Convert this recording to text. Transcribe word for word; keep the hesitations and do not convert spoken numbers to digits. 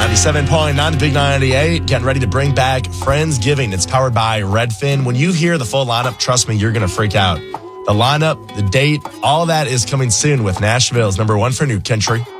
ninety-seven point nine, the Big ninety-eight, getting ready to bring back Friendsgiving. It's powered by Redfin. When you hear the full lineup, trust me, you're going to freak out. The lineup, the date, all that is coming soon with Nashville's number one for New Country.